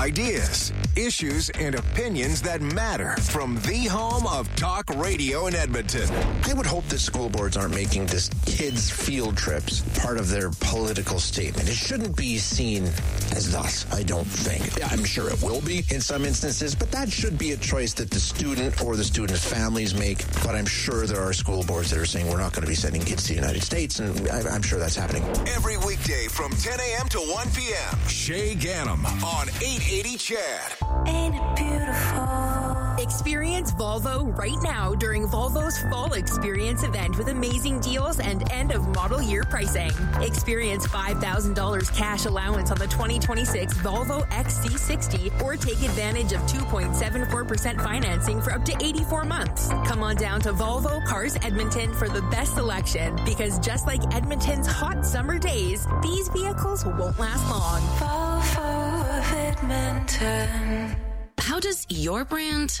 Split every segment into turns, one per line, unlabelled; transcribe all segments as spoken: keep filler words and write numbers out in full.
Ideas, issues, and opinions that matter from the home of talk radio in Edmonton.
I would hope that school boards aren't making this kids' field trips part of their political statement. It shouldn't be seen as thus, I don't think. I'm sure it will be in some instances, but that should be a choice that the student or the student's families make. But I'm sure there are school boards that are saying we're not going to be sending kids to the United States, and I'm sure that's happening.
Every weekday from ten a.m. to one p.m. Shay Ganem on eight eighty C H A D.
Ain't it beautiful?
Experience Volvo right now during Volvo's Fall Experience event with amazing deals and end of model year pricing. Experience five thousand dollars cash allowance on the twenty twenty-six Volvo X C sixty or take advantage of two point seven four percent financing for up to eighty-four months. Come on down to Volvo Cars Edmonton for the best selection, because just like Edmonton's hot summer days, these vehicles won't last long.
Volvo of Edmonton.
How does your brand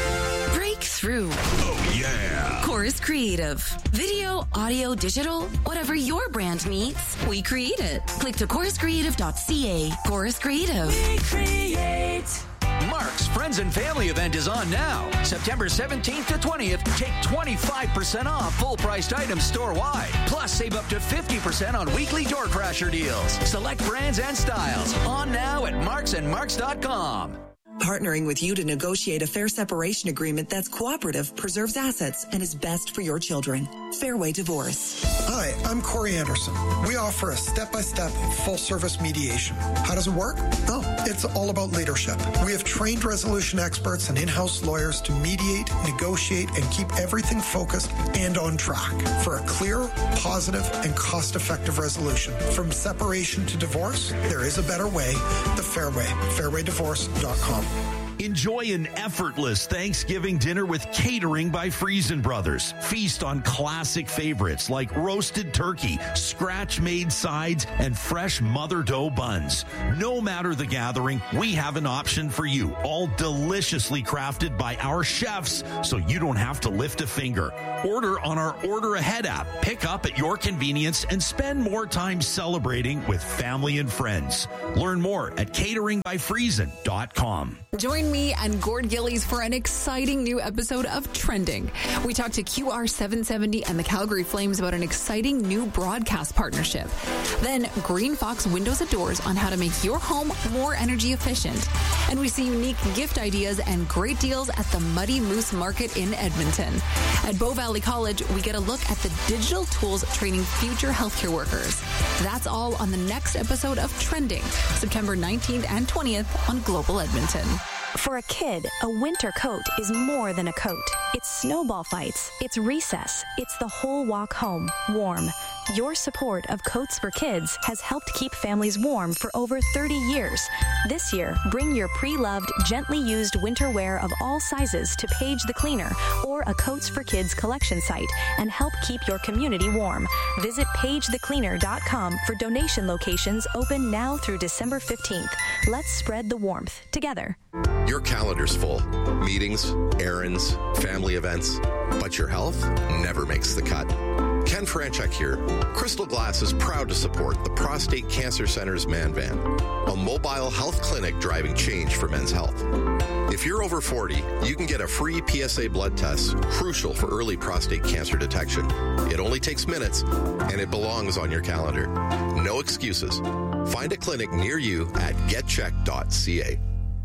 break through?
Oh, yeah.
Chorus Creative. Video, audio, digital, whatever your brand needs, we create it. Click to chorus creative dot c a. Chorus Creative.
We create.
Mark's Friends and Family event is on now. September seventeenth to twentieth, take twenty-five percent off full-priced items store-wide. Plus, save up to fifty percent on weekly door crasher deals. Select brands and styles. On now at marks and marks dot com.
Partnering with you to negotiate a fair separation agreement that's cooperative, preserves assets, and is best for your children. Fairway Divorce.
Hi, I'm Corey Anderson. We offer a step-by-step, full-service mediation. How does it work? Oh, it's all about leadership. We have trained resolution experts and in-house lawyers to mediate, negotiate, and keep everything focused and on track for a clear, positive, and cost-effective resolution. From separation to divorce, there is a better way. The Fairway. fairway divorce dot com.
Enjoy an effortless Thanksgiving dinner with Catering by Friesen Brothers. Feast on classic favorites like roasted turkey, scratch-made sides, and fresh mother dough buns. No matter the gathering, we have an option for you, all deliciously crafted by our chefs, so you don't have to lift a finger. Order on our Order Ahead app. Pick up at your convenience and spend more time celebrating with family and friends. Learn more at catering by friesen dot com.
Join me and Gord Gillies for an exciting new episode of Trending. We talked to Q R seven seventy and the Calgary Flames about an exciting new broadcast partnership. Then Green Fox Windows and Doors on how to make your home more energy efficient. And we see unique gift ideas and great deals at the Muddy Moose Market in Edmonton. At Bow Valley College, we get a look at the digital tools training future healthcare workers. That's all on the next episode of Trending, September nineteenth and twentieth on Global Edmonton.
For a kid, a winter coat is more than a coat. It's snowball fights, it's recess, it's the whole walk home, warm. Your support of Coats for Kids has helped keep families warm for over thirty years. This year, bring your pre-loved, gently used winter wear of all sizes to Paige the Cleaner or a Coats for Kids collection site and help keep your community warm. Visit page the cleaner dot com for donation locations open now through December fifteenth. Let's spread the warmth together.
Your calendar's full. Meetings, errands, family events. But your health never makes the cut. Ken Franchuk here. Crystal Glass is proud to support the Prostate Cancer Center's Man Van, a mobile health clinic driving change for men's health. If you're over forty, you can get a free P S A blood test, crucial for early prostate cancer detection. It only takes minutes, and it belongs on your calendar. No excuses. Find a clinic near you at get check dot c a.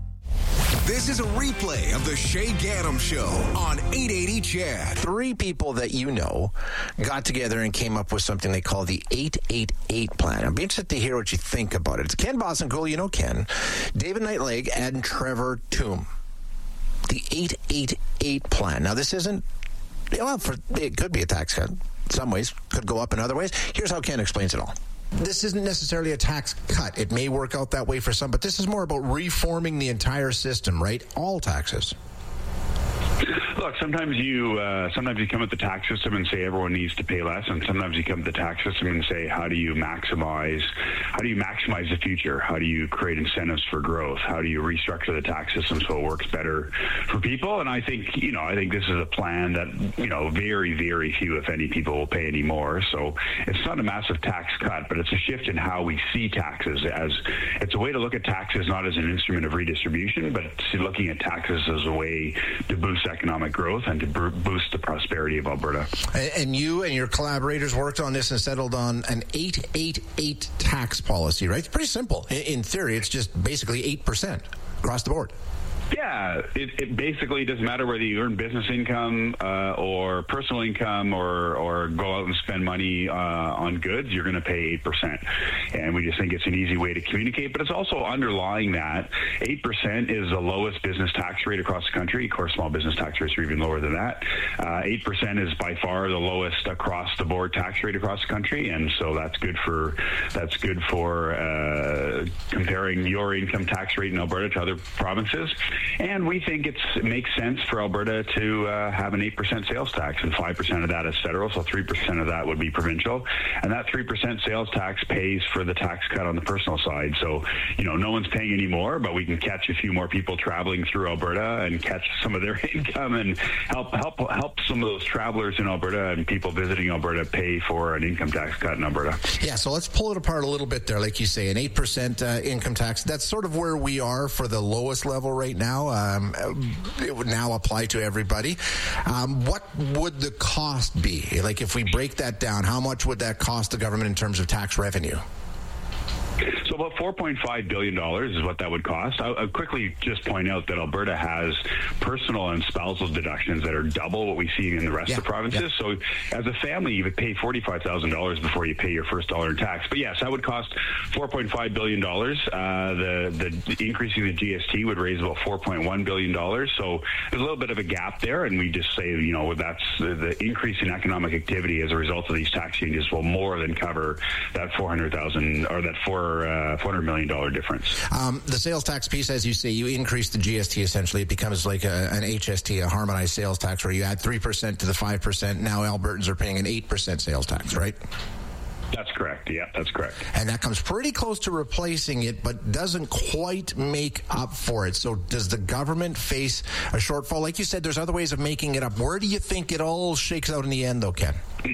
This is a replay of the Shay Ganem Show on eight eighty C H A D.
Three people that you know got together and came up with something they call the eight eight eight plan. I'd be interested to hear what you think about it. It's Ken Bosanquist, you know Ken, David Knightleg, and Trevor Toom. The eight eight eight plan. Now, this isn't, well, for, it could be a tax cut. In some ways, could go up in other ways. Here's how Ken explains it all. This isn't necessarily a tax cut. It may work out that way for some, but this is more about reforming the entire system, right? All taxes.
Look, look, sometimes you uh, sometimes you come at the tax system and say everyone needs to pay less, and sometimes you come at the tax system and say how do you maximize how do you maximize the future? How do you create incentives for growth? How do you restructure the tax system so it works better for people? And I think you know I think this is a plan that you know very very few, if any, people will pay any more. So it's not a massive tax cut, but it's a shift in how we see taxes. As it's a way to look at taxes not as an instrument of redistribution, but looking at taxes as a way to boost economic growth and to boost the prosperity of Alberta.
And you and your collaborators worked on this and settled on an eight eight eight tax policy, right? It's pretty simple. In theory, it's just basically eight percent across the board.
Yeah, it, it basically doesn't matter whether you earn business income uh, or personal income or, or go out and spend money uh, on goods, you're going to pay eight percent. And we just think it's an easy way to communicate. But it's also underlying that eight percent is the lowest business tax rate across the country. Of course, small business tax rates are even lower than that. Uh, eight percent is by far the lowest across the board tax rate across the country. And so that's good for that's good for uh, comparing your income tax rate in Alberta to other provinces. And we think it's, it makes sense for Alberta to uh, have an eight percent sales tax, and five percent of that is federal, so three percent of that would be provincial. And that three percent sales tax pays for the tax cut on the personal side. So, you know, no one's paying any more, but we can catch a few more people traveling through Alberta and catch some of their income and help help help some of those travelers in Alberta and people visiting Alberta pay for an income tax cut in Alberta.
Yeah, so let's pull it apart a little bit there. Like you say, an eight percent uh, income tax, that's sort of where we are for the lowest level right now. Um, it would now apply to everybody. Um, what would the cost be? Like if we break that down, how much would that cost the government in terms of tax revenue?
So about four point five billion dollars is what that would cost. I'll, I'll quickly just point out that Alberta has personal and spousal deductions that are double what we see in the rest yeah, of the provinces. Yeah. So as a family, you would pay forty-five thousand dollars before you pay your first dollar in tax. But yes, that would cost four point five billion dollars. Uh, the, the increasing the G S T would raise about four point one billion dollars. So there's a little bit of a gap there, and we just say, you know, that's the, the increase in economic activity as a result of these tax changes will more than cover that four hundred thousand or that four Uh, four hundred million dollars difference.
Um, the sales tax piece, as you say, you increase the G S T essentially. It becomes like a, an H S T, a harmonized sales tax, where you add three percent to the five percent. Now Albertans are paying an eight percent sales tax, right?
That's correct. Yeah, that's correct.
And that comes pretty close to replacing it, but doesn't quite make up for it. So does the government face a shortfall? Like you said, there's other ways of making it up. Where do you think it all shakes out in the end, though, Ken?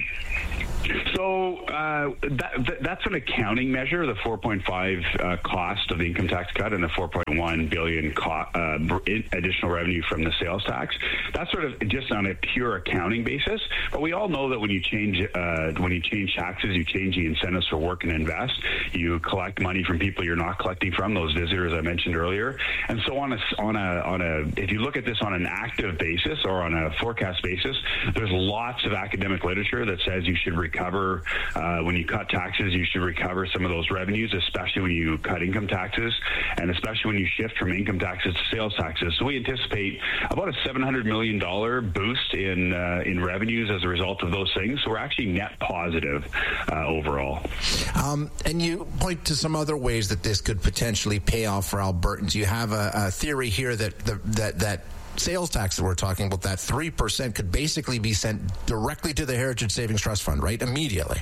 So uh, that, that, that's an accounting measure, the four point five uh, cost of the income tax cut and the four point one billion co- uh, additional revenue from the sales tax. That's sort of just on a pure accounting basis. But we all know that when you change uh, when you change taxes, you change the incentives for work and invest. You collect money from people you're not collecting from, those visitors I mentioned earlier. And so on a on a on a if you look at this on an active basis or on a forecast basis, there's lots of academic literature that says you should recover uh, when you cut taxes. You should recover some of those revenues, especially when you cut income taxes, and especially when you shift from income taxes to sales taxes. So we anticipate about a seven hundred million dollars boost in uh, in revenues as a result of those things. So we're actually net positive uh, overall.
Um, and you point to some other ways that this could potentially pay off for Albertans. You have a, a theory here that the, that that. sales tax that we're talking about, that three percent could basically be sent directly to the Heritage Savings Trust Fund, right? Immediately.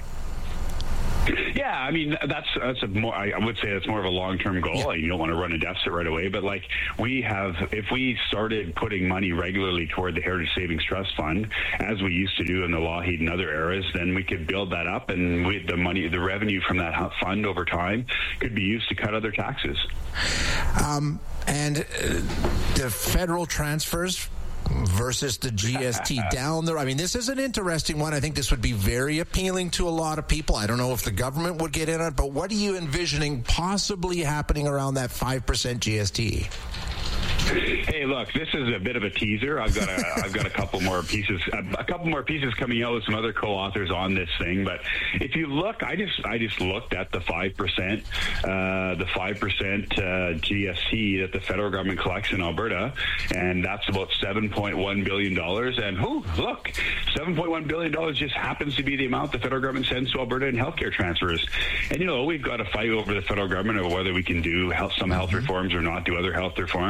Yeah, I mean, that's that's a more, I would say that's more of a long-term goal. Yeah. You don't want to run a deficit right away, but like we have, if we started putting money regularly toward the Heritage Savings Trust Fund, as we used to do in the Lougheed and other eras, then we could build that up, and we, the money, the revenue from that fund over time could be used to cut other taxes.
Um, and uh, the federal transfers versus the G S T down there. I mean, this is an interesting one. I think this would be very appealing to a lot of people. I don't know if the government would get in on it, but what are you envisioning possibly happening around that five percent G S T?
Hey, look, this is a bit of a teaser. I've got a, I've got a couple more pieces, a couple more pieces coming out with some other co-authors on this thing. But if you look, I just, I just looked at the five percent, uh, the five percent uh, G S T that the federal government collects in Alberta, and that's about seven point one billion dollars. And whoo, look, seven point one billion dollars just happens to be the amount the federal government sends to Alberta in healthcare transfers. And you know, we've got to fight over the federal government over whether we can do health, some health reforms or not do other health reforms. And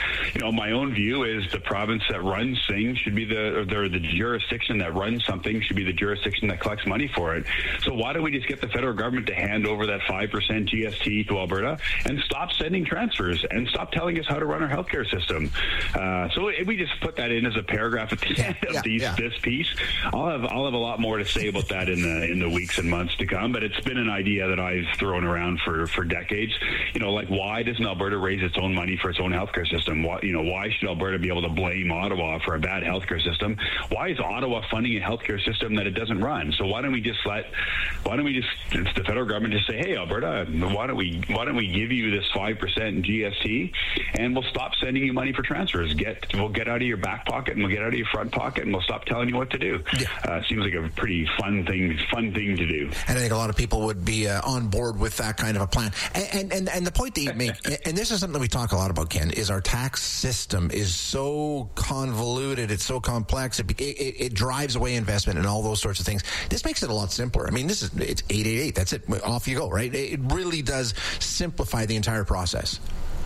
you know, my own view is the province that runs things should be the, or the, the jurisdiction that runs something should be the jurisdiction that collects money for it. So why don't we just get the federal government to hand over that five percent G S T to Alberta and stop sending transfers and stop telling us how to run our healthcare system? Uh, so if we just put that in as a paragraph at the end of
yeah,
these,
yeah.
this piece, I'll have I'll have a lot more to say about that in the in the weeks and months to come. But it's been an idea that I've thrown around for, for decades. You know, like why doesn't Alberta raise its own money for its own healthcare system? Why, you know, why should Alberta be able to blame Ottawa for a bad healthcare system? Why is Ottawa funding a healthcare system that it doesn't run? So why don't we just let why don't we just it's the federal government just say, hey, Alberta, why don't we why don't we give you this five percent G S T and we'll stop sending you money for transfers. Get we'll get out of your back pocket and we'll get out of your front pocket and we'll stop telling you what to do. Yeah. Uh, seems like a pretty fun thing fun thing to do.
And I think a lot of people would be uh, on board with that kind of a plan. And and, and, and the point that you make, and this is something we talk a lot about, Ken, is our tax system is so convoluted, it's so complex, it, it, it drives away investment and all those sorts of things. This makes it a lot simpler. I mean, this is it's eight eight eight. That's it. Off you go, right? It really does simplify the entire process.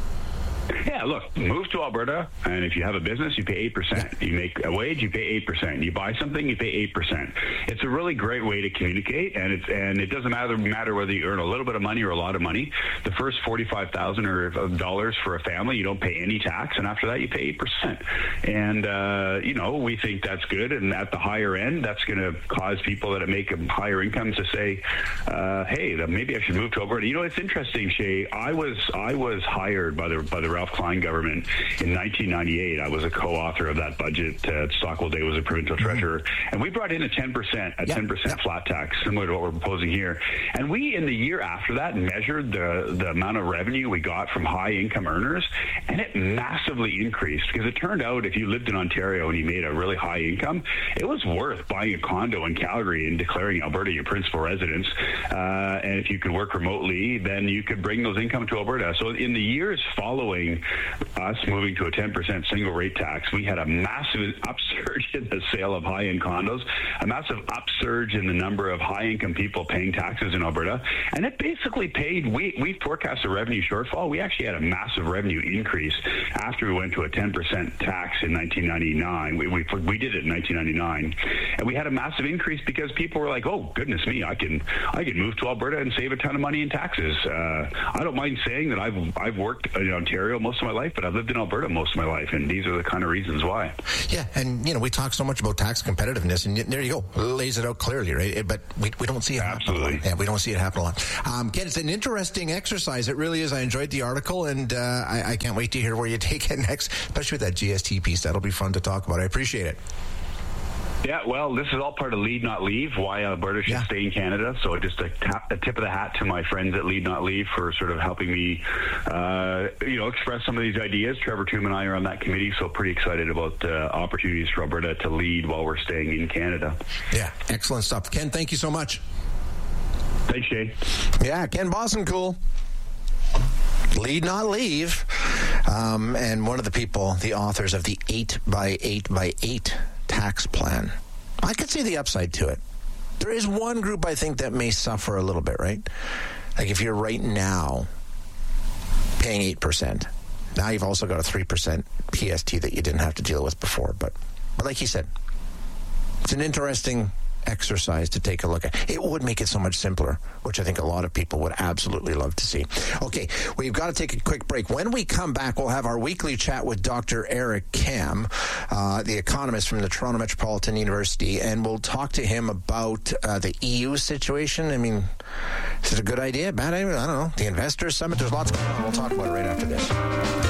Yeah, look, move to Alberta, and if you have a business, you pay eight percent. You make a wage, you pay eight percent. You buy something, you pay eight percent. It's a really great way to communicate, and it's and it doesn't matter matter whether you earn a little bit of money or a lot of money. The first forty-five thousand dollars for a family, you don't pay any tax, and after that, you pay eight percent. And, uh, you know, we think that's good, and at the higher end, that's going to cause people that make higher incomes to say, uh, hey, maybe I should move to Alberta. You know, it's interesting, Shay. I was I was hired by the by the Ralph Klein government in nineteen ninety-eight. I was a co-author of that budget. Uh, Stockwell Day was a provincial treasurer, mm-hmm. and we brought in a ten percent, a ten percent yep. flat tax, similar to what we're proposing here. And we, in the year after that, measured the the amount of revenue we got from high income earners, and it massively increased because it turned out if you lived in Ontario and you made a really high income, it was worth buying a condo in Calgary and declaring Alberta your principal residence. Uh, and if you could work remotely, then you could bring those income to Alberta. So in the years following us moving to a ten percent single rate tax, we had a massive upsurge in the sale of high-end condos, a massive upsurge in the number of high-income people paying taxes in Alberta, and it basically paid, we, we forecast a revenue shortfall. We actually had a massive revenue increase after we went to a ten percent tax in nineteen ninety-nine. We, we, we did it in nineteen ninety-nine, and we had a massive increase because people were like, oh, goodness me, I can I can move to Alberta and save a ton of money in taxes. Uh, I don't mind saying that I've, I've worked in Ontario most of my life, but I've lived in Alberta most of my life, and these are the kind of reasons why.
Yeah, and you know, we talk so much about tax competitiveness, and there you go, lays it out clearly, right? But we, we don't see it
Absolutely.
happen. Yeah, we don't see it happen a lot. Um, Ken, it's an interesting exercise. It really is. I enjoyed the article, and uh, I, I can't wait to hear where you take it next, especially with that G S T piece. That'll be fun to talk about. I appreciate it.
Yeah, well, this is all part of Lead Not Leave, why Alberta should yeah. stay in Canada. So just a, tap, a tip of the hat to my friends at Lead Not Leave for sort of helping me, uh, you know, express some of these ideas. Trevor Toom and I are on that committee, so pretty excited about uh, opportunities for Alberta to lead while we're staying in Canada.
Yeah, excellent stuff. Ken, thank you so much.
Thanks, Shay.
Yeah, Ken Bosanquist. Lead Not Leave. Um, and one of the people, the authors of the eight by eight by eight tax plan. I could see the upside to it. There is one group I think that may suffer a little bit, right? Like if you're right now paying eight percent, now you've also got a three percent P S T that you didn't have to deal with before. But, but like you said, it's an interesting exercise to take a look at. It would make it so much simpler, which I think a lot of people would absolutely love to see. Okay, we've got to take a quick break. When we come back, we'll have our weekly chat with Doctor Eric Kam, uh, the economist from the Toronto Metropolitan University, and we'll talk to him about uh, the E U situation. I mean, is it a good idea? Bad idea? I don't know. The Investors Summit, there's lots going on. We'll talk about it right after this.